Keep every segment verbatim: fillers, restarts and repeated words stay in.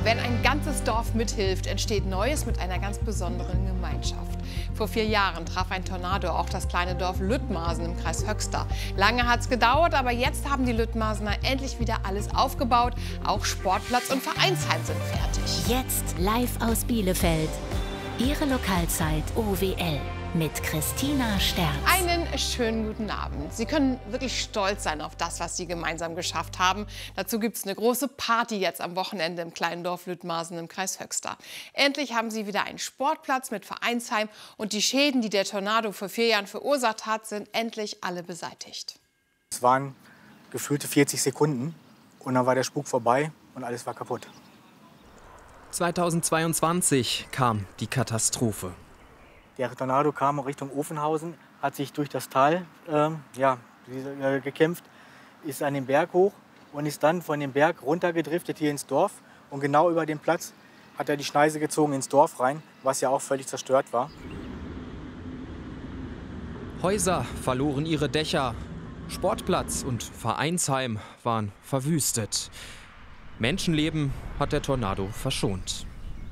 Wenn ein ganzes Dorf mithilft, entsteht Neues mit einer ganz besonderen Gemeinschaft. Vor vier Jahren traf ein Tornado auch das kleine Dorf Lüttmarsen im Kreis Höxter. Lange hat es gedauert, aber jetzt haben die Lüttmarsener endlich wieder alles aufgebaut. Auch Sportplatz und Vereinsheim sind fertig. Jetzt live aus Bielefeld. Ihre Lokalzeit O W L mit Christina Sterz. Einen schönen guten Abend. Sie können wirklich stolz sein auf das, was Sie gemeinsam geschafft haben. Dazu gibt es eine große Party jetzt am Wochenende im kleinen Dorf Lüttmarsen im Kreis Höxter. Endlich haben Sie wieder einen Sportplatz mit Vereinsheim und die Schäden, die der Tornado vor vier Jahren verursacht hat, sind endlich alle beseitigt. Es waren gefühlte vierzig Sekunden und dann war der Spuk vorbei und alles war kaputt. zweitausendzweiundzwanzig kam die Katastrophe. Der Tornado kam Richtung Ofenhausen, hat sich durch das Tal ähm, ja, äh, gekämpft, ist an den Berg hoch und ist dann von dem Berg runtergedriftet hier ins Dorf. Und genau über den Platz hat er die Schneise gezogen ins Dorf rein, was ja auch völlig zerstört war. Häuser verloren ihre Dächer, Sportplatz und Vereinsheim waren verwüstet. Menschenleben hat der Tornado verschont.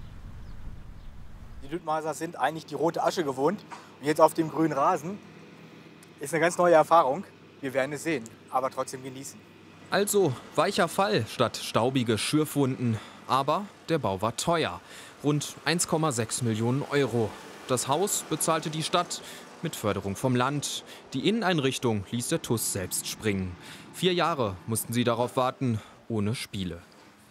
Die Lüttmarser sind eigentlich die rote Asche gewohnt. Und jetzt auf dem grünen Rasen ist eine ganz neue Erfahrung. Wir werden es sehen, aber trotzdem genießen. Also weicher Fall statt staubige Schürfwunden. Aber der Bau war teuer. Rund eins Komma sechs Millionen Euro. Das Haus bezahlte die Stadt mit Förderung vom Land. Die Inneneinrichtung ließ der T U S selbst springen. Vier Jahre mussten sie darauf warten, ohne Spiele.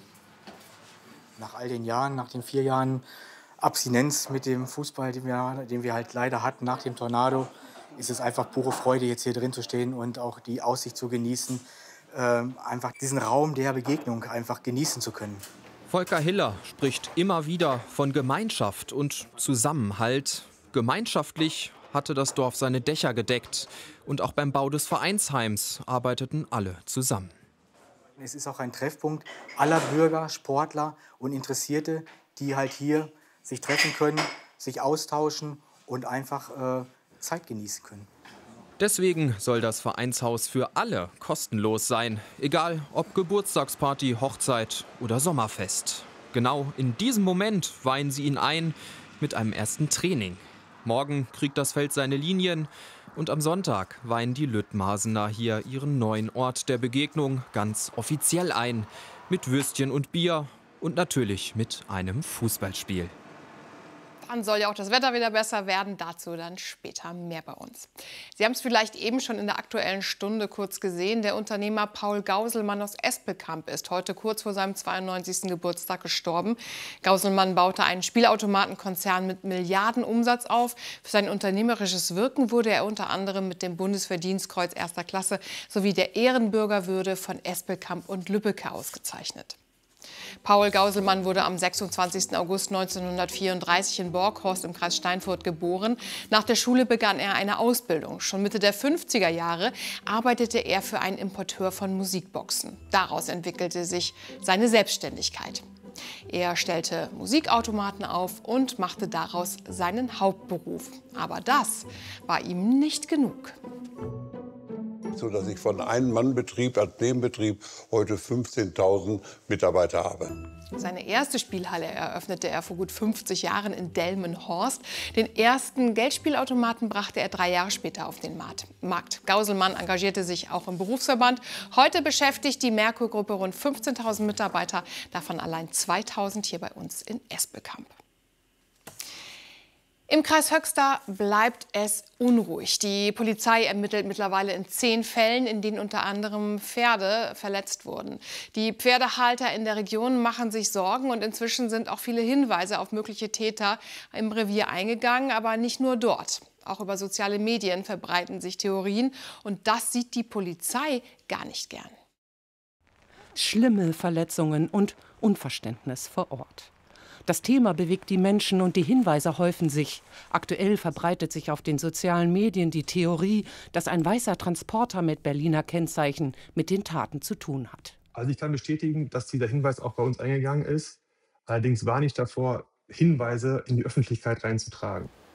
Nach all den Jahren, nach den vier Jahren Abstinenz mit dem Fußball, den wir, den wir halt leider hatten nach dem Tornado, ist es einfach pure Freude, jetzt hier drin zu stehen und auch die Aussicht zu genießen, äh, einfach diesen Raum der Begegnung einfach genießen zu können. Volker Hiller spricht immer wieder von Gemeinschaft und Zusammenhalt. Gemeinschaftlich hatte das Dorf seine Dächer gedeckt und auch beim Bau des Vereinsheims arbeiteten alle zusammen. Es ist auch ein Treffpunkt aller Bürger, Sportler und Interessierte, die halt hier sich treffen können, sich austauschen und einfach äh, Zeit genießen können. Deswegen soll das Vereinshaus für alle kostenlos sein, egal ob Geburtstagsparty, Hochzeit oder Sommerfest. Genau in diesem Moment weihen sie ihn ein mit einem ersten Training. Morgen kriegt das Feld seine Linien und am Sonntag weihen die Lüttmarsener hier ihren neuen Ort der Begegnung ganz offiziell ein. Mit Würstchen und Bier und natürlich mit einem Fußballspiel. Dann soll ja auch das Wetter wieder besser werden. Dazu dann später mehr bei uns. Sie haben es vielleicht eben schon in der Aktuellen Stunde kurz gesehen. Der Unternehmer Paul Gauselmann aus Espelkamp ist heute kurz vor seinem zweiundneunzigsten Geburtstag gestorben. Gauselmann baute einen Spielautomatenkonzern mit Milliardenumsatz auf. Für sein unternehmerisches Wirken wurde er unter anderem mit dem Bundesverdienstkreuz erster Klasse sowie der Ehrenbürgerwürde von Espelkamp und Lübbecke ausgezeichnet. Paul Gauselmann wurde am sechsundzwanzigsten August neunzehnhundertvierunddreißig in Borghorst im Kreis Steinfurt geboren. Nach der Schule begann er eine Ausbildung. Schon Mitte der fünfziger Jahre arbeitete er für einen Importeur von Musikboxen. Daraus entwickelte sich seine Selbstständigkeit. Er stellte Musikautomaten auf und machte daraus seinen Hauptberuf. Aber das war ihm nicht genug. So dass ich von einem Mannbetrieb als Nebenbetrieb heute fünfzehntausend Mitarbeiter habe. Seine erste Spielhalle eröffnete er vor gut fünfzig Jahren in Delmenhorst. Den ersten Geldspielautomaten brachte er drei Jahre später auf den Markt. Gauselmann engagierte sich auch im Berufsverband. Heute beschäftigt die Merkur-Gruppe rund fünfzehntausend Mitarbeiter, davon allein zweitausend hier bei uns in Espelkamp. Im Kreis Höxter bleibt es unruhig. Die Polizei ermittelt mittlerweile in zehn Fällen, in denen unter anderem Pferde verletzt wurden. Die Pferdehalter in der Region machen sich Sorgen und inzwischen sind auch viele Hinweise auf mögliche Täter im Revier eingegangen, aber nicht nur dort. Auch über soziale Medien verbreiten sich Theorien und das sieht die Polizei gar nicht gern. Schlimme Verletzungen und Unverständnis vor Ort. Das Thema bewegt die Menschen und die Hinweise häufen sich. Aktuell verbreitet sich auf den sozialen Medien die Theorie, dass ein weißer Transporter mit Berliner Kennzeichen mit den Taten zu tun hat. Also ich kann bestätigen, dass dieser Hinweis auch bei uns eingegangen ist. Allerdings war nicht davor, Hinweise in die Öffentlichkeit reinzutragen.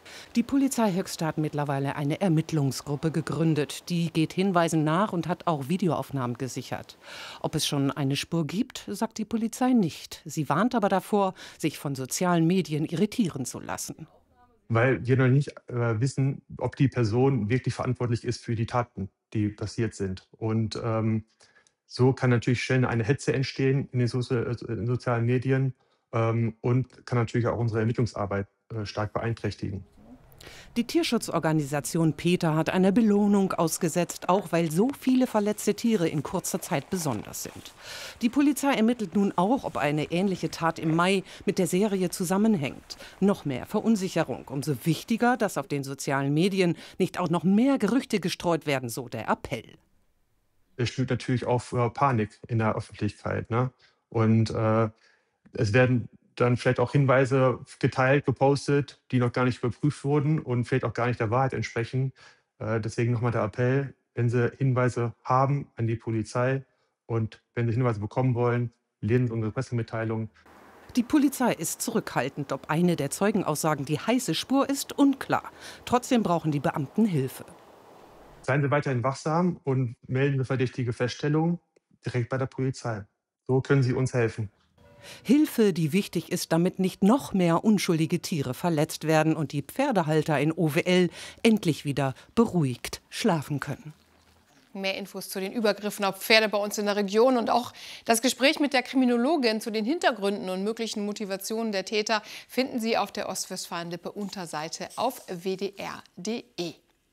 Die Polizei Höxter hat mittlerweile eine Ermittlungsgruppe gegründet. Die geht Hinweisen nach und hat auch Videoaufnahmen gesichert. Ob es schon eine Spur gibt, sagt die Polizei nicht. Sie warnt aber davor, sich von sozialen Medien irritieren zu lassen. Weil wir noch nicht äh, wissen, ob die Person wirklich verantwortlich ist für die Taten, die passiert sind. Und ähm, so kann natürlich schnell eine Hetze entstehen in den Sozi äh, in sozialen Medien ähm, und kann natürlich auch unsere Ermittlungsarbeit äh, stark beeinträchtigen. Die Tierschutzorganisation PETA hat eine Belohnung ausgesetzt, auch weil so viele verletzte Tiere in kurzer Zeit besonders sind. Die Polizei ermittelt nun auch, ob eine ähnliche Tat im Mai mit der Serie zusammenhängt. Noch mehr Verunsicherung. Umso wichtiger, dass auf den sozialen Medien nicht auch noch mehr Gerüchte gestreut werden, so der Appell. Es stößt natürlich auf äh, Panik in der Öffentlichkeit, ne? Und äh, es werden dann vielleicht auch Hinweise geteilt, gepostet, die noch gar nicht überprüft wurden und vielleicht auch gar nicht der Wahrheit entsprechen. Äh, deswegen nochmal der Appell, wenn Sie Hinweise haben, an die Polizei und wenn Sie Hinweise bekommen wollen, lesen Sie unsere Pressemitteilung. Die Polizei ist zurückhaltend. Ob eine der Zeugenaussagen die heiße Spur ist, unklar. Trotzdem brauchen die Beamten Hilfe. Seien Sie weiterhin wachsam und melden Sie verdächtige Feststellungen direkt bei der Polizei. So können Sie uns helfen. Hilfe, die wichtig ist, damit nicht noch mehr unschuldige Tiere verletzt werden und die Pferdehalter in O W L endlich wieder beruhigt schlafen können. Mehr Infos zu den Übergriffen auf Pferde bei uns in der Region und auch das Gespräch mit der Kriminologin zu den Hintergründen und möglichen Motivationen der Täter finden Sie auf der Ostwestfalen-Lippe-Unterseite auf w d r punkt d e.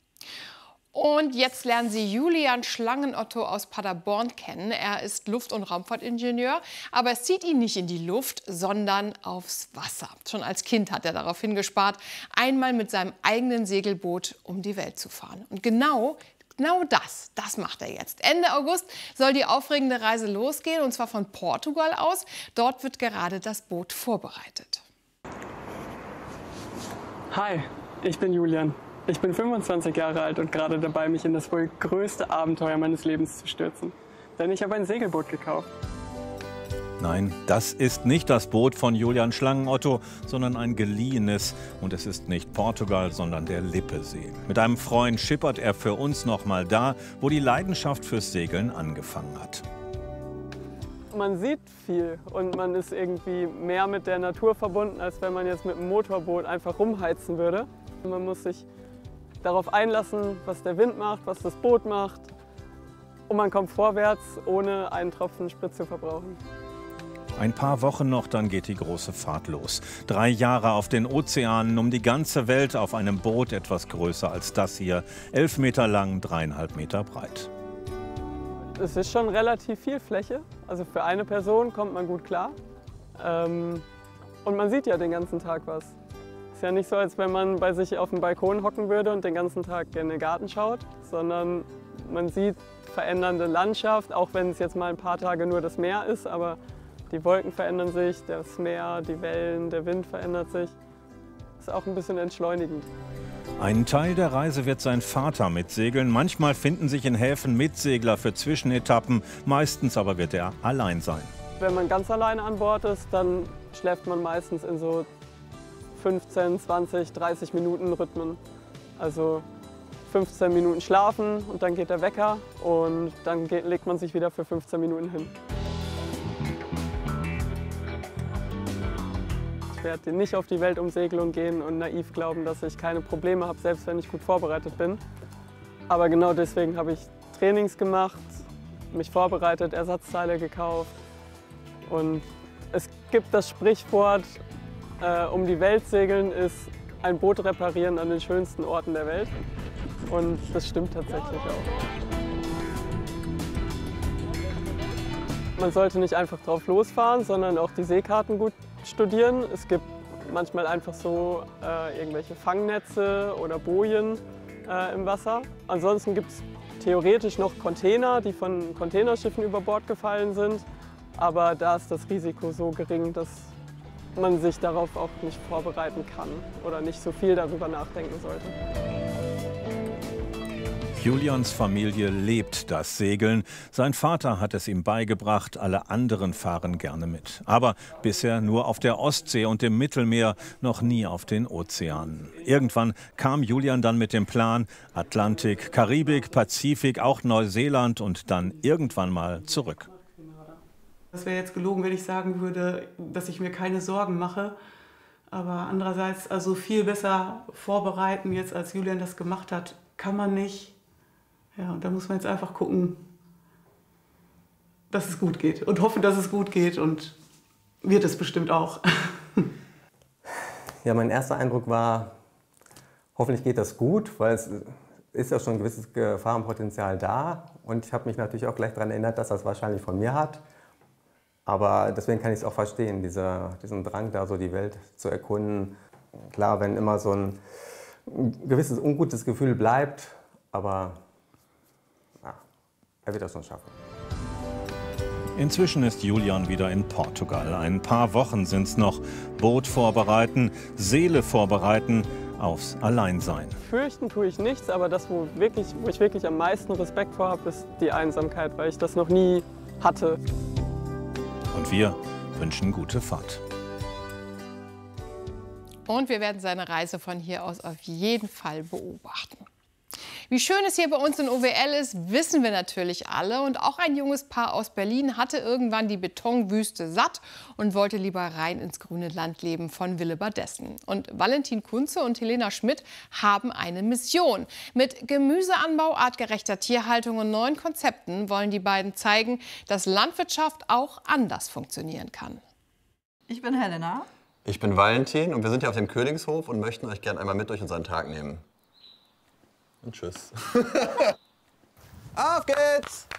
Und jetzt lernen Sie Julian Schlangenotto aus Paderborn kennen. Er ist Luft- und Raumfahrtingenieur, aber es zieht ihn nicht in die Luft, sondern aufs Wasser. Schon als Kind hat er darauf hingespart, einmal mit seinem eigenen Segelboot um die Welt zu fahren. Und genau Genau das, das macht er jetzt. Ende August soll die aufregende Reise losgehen, und zwar von Portugal aus. Dort wird gerade das Boot vorbereitet. Hi, ich bin Julian. Ich bin fünfundzwanzig Jahre alt und gerade dabei, mich in das wohl größte Abenteuer meines Lebens zu stürzen. Denn ich habe ein Segelboot gekauft. Nein, das ist nicht das Boot von Julian Schlangenotto, sondern ein geliehenes. Und es ist nicht Portugal, sondern der Lippesee. Mit einem Freund schippert er für uns noch mal da, wo die Leidenschaft fürs Segeln angefangen hat. Man sieht viel und man ist irgendwie mehr mit der Natur verbunden, als wenn man jetzt mit einem Motorboot einfach rumheizen würde. Man muss sich darauf einlassen, was der Wind macht, was das Boot macht. Und man kommt vorwärts, ohne einen Tropfen Sprit zu verbrauchen. Ein paar Wochen noch, dann geht die große Fahrt los. Drei Jahre auf den Ozeanen, um die ganze Welt auf einem Boot etwas größer als das hier. Elf Meter lang, dreieinhalb Meter breit. Es ist schon relativ viel Fläche. Also für eine Person kommt man gut klar. Ähm, und man sieht ja den ganzen Tag was. Ist ja nicht so, als wenn man bei sich auf dem Balkon hocken würde und den ganzen Tag in den Garten schaut, sondern man sieht verändernde Landschaft, auch wenn es jetzt mal ein paar Tage nur das Meer ist, aber die Wolken verändern sich, das Meer, die Wellen, der Wind verändert sich. Ist auch ein bisschen entschleunigend. Ein Teil der Reise wird sein Vater mitsegeln. Manchmal finden sich in Häfen Mitsegler für Zwischenetappen. Meistens aber wird er allein sein. Wenn man ganz alleine an Bord ist, dann schläft man meistens in so fünfzehn, zwanzig, dreißig Minuten Rhythmen. Also fünfzehn Minuten schlafen und dann geht der Wecker und dann geht, legt man sich wieder für fünfzehn Minuten hin. Ich werde nicht auf die Weltumsegelung gehen und naiv glauben, dass ich keine Probleme habe, selbst wenn ich gut vorbereitet bin. Aber genau deswegen habe ich Trainings gemacht, mich vorbereitet, Ersatzteile gekauft. Und es gibt das Sprichwort, äh, um die Welt segeln ist ein Boot reparieren an den schönsten Orten der Welt. Und das stimmt tatsächlich auch. Man sollte nicht einfach drauf losfahren, sondern auch die Seekarten gut studieren. Es gibt manchmal einfach so äh, irgendwelche Fangnetze oder Bojen äh, im Wasser. Ansonsten gibt es theoretisch noch Container, die von Containerschiffen über Bord gefallen sind. Aber da ist das Risiko so gering, dass man sich darauf auch nicht vorbereiten kann oder nicht so viel darüber nachdenken sollte. Julians Familie lebt das Segeln. Sein Vater hat es ihm beigebracht, alle anderen fahren gerne mit. Aber bisher nur auf der Ostsee und im Mittelmeer, noch nie auf den Ozeanen. Irgendwann kam Julian dann mit dem Plan, Atlantik, Karibik, Pazifik, auch Neuseeland und dann irgendwann mal zurück. Das wäre jetzt gelogen, wenn ich sagen würde, dass ich mir keine Sorgen mache. Aber andererseits, also viel besser vorbereiten, jetzt als Julian das gemacht hat, kann man nicht. Ja, und da muss man jetzt einfach gucken, dass es gut geht und hoffen, dass es gut geht, und wird es bestimmt auch. Ja, mein erster Eindruck war, hoffentlich geht das gut, weil es ist ja schon ein gewisses Gefahrenpotenzial da, und ich habe mich natürlich auch gleich daran erinnert, dass das wahrscheinlich von mir hat. Aber deswegen kann ich es auch verstehen, diese, diesen Drang, da so die Welt zu erkunden. Klar, wenn immer so ein gewisses ungutes Gefühl bleibt, aber ja, er wird das schon schaffen. Inzwischen ist Julian wieder in Portugal. Ein paar Wochen sind es noch. Boot vorbereiten, Seele vorbereiten aufs Alleinsein. Fürchten tue ich nichts, aber das, wo, wirklich, wo ich wirklich am meisten Respekt vor habe, ist die Einsamkeit, weil ich das noch nie hatte. Und wir wünschen gute Fahrt. Und wir werden seine Reise von hier aus auf jeden Fall beobachten. Wie schön es hier bei uns in O W L ist, wissen wir natürlich alle. Und auch ein junges Paar aus Berlin hatte irgendwann die Betonwüste satt und wollte lieber rein ins grüne Land leben von Willebadessen. Und Valentin Kunze und Helena Schmidt haben eine Mission. Mit Gemüseanbau, artgerechter Tierhaltung und neuen Konzepten wollen die beiden zeigen, dass Landwirtschaft auch anders funktionieren kann. Ich bin Helena. Ich bin Valentin und wir sind hier auf dem Königshof und möchten euch gerne einmal mit durch unseren Tag nehmen. Und tschüss. Auf geht's!